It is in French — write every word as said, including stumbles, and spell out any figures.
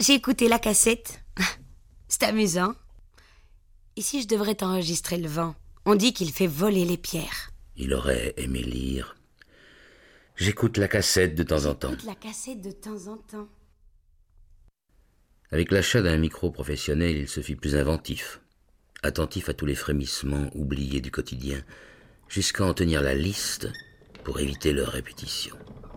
J'ai écouté la cassette. C'est amusant. Et si je devrais t'enregistrer le vent? On dit qu'il fait voler les pierres. Il aurait aimé lire. J'écoute la cassette de temps en temps. J'écoute la cassette de temps en temps. Avec l'achat d'un micro professionnel, il se fit plus inventif, attentif à tous les frémissements oubliés du quotidien, jusqu'à en tenir la liste pour éviter leur répétition.